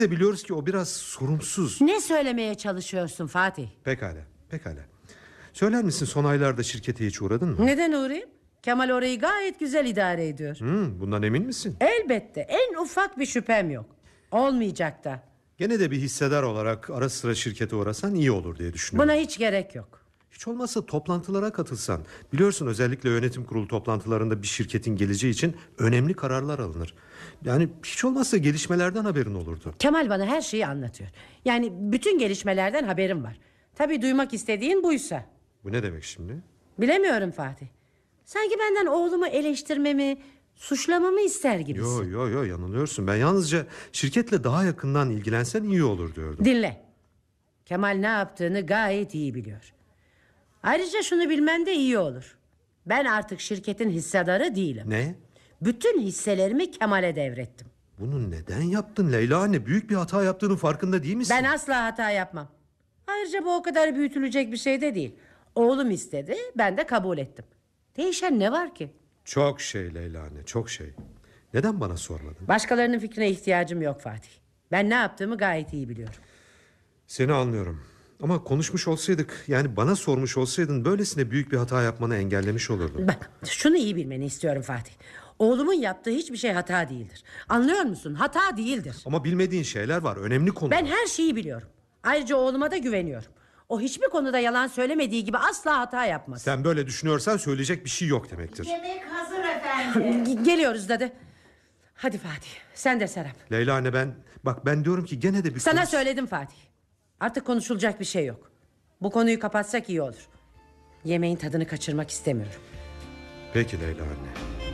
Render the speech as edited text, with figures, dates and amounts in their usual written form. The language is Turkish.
de biliyoruz ki o biraz sorumsuz. Ne söylemeye çalışıyorsun Fatih? Pekala. Söyler misin, son aylarda şirkete hiç uğradın mı? Neden uğrayayım? Kemal orayı gayet güzel idare ediyor. Bundan emin misin? Elbette, en ufak bir şüphem yok. Olmayacak da. Gene de bir hissedar olarak ara sıra şirkete uğrasan iyi olur diye düşünüyorum. Buna hiç gerek yok. Hiç olmazsa toplantılara katılsan. Biliyorsun, özellikle yönetim kurulu toplantılarında bir şirketin geleceği için önemli kararlar alınır. Yani hiç olmazsa gelişmelerden haberin olurdu. Kemal bana her şeyi anlatıyor. Yani bütün gelişmelerden haberim var. Tabii duymak istediğin buysa. Bu ne demek şimdi? Bilemiyorum Fatih. Sanki benden oğlumu eleştirmemi, suçlamamı ister gibisin. Yo, yanılıyorsun. Ben yalnızca şirketle daha yakından ilgilensen iyi olur diyordum. Dinle. Kemal ne yaptığını gayet iyi biliyor. Ayrıca şunu bilmen de iyi olur. Ben artık şirketin hissedarı değilim. Ne? Bütün hisselerimi Kemal'e devrettim. Bunu neden yaptın Leyla anne? Büyük bir hata yaptığının farkında değil misin? Ben asla hata yapmam. Ayrıca bu o kadar büyütülecek bir şey de değil. Oğlum istedi, ben de kabul ettim. Değişen ne var ki? Çok şey Leyla anne, çok şey. Neden bana sormadın? Başkalarının fikrine ihtiyacım yok Fatih. Ben ne yaptığımı gayet iyi biliyorum. Seni anlıyorum. Ama konuşmuş olsaydık, yani bana sormuş olsaydın, böylesine büyük bir hata yapmanı engellemiş olurdum. Bak, şunu iyi bilmeni istiyorum Fatih. Oğlumun yaptığı hiçbir şey hata değildir. Anlıyor musun? Hata değildir. Ama bilmediğin şeyler var, önemli konular. Ben her şeyi biliyorum. Ayrıca oğluma da güveniyorum. O hiçbir konuda yalan söylemediği gibi asla hata yapmaz. Sen böyle düşünüyorsan söyleyecek bir şey yok demektir. Yemek hazır efendim. Geliyoruz dadı. Hadi Fatih, sen de Serap. Leyla anne, ben diyorum ki gene de bir Sana söyledim Fatih. Artık konuşulacak bir şey yok. Bu konuyu kapatsak iyi olur. Yemeğin tadını kaçırmak istemiyorum. Peki Leyla anne.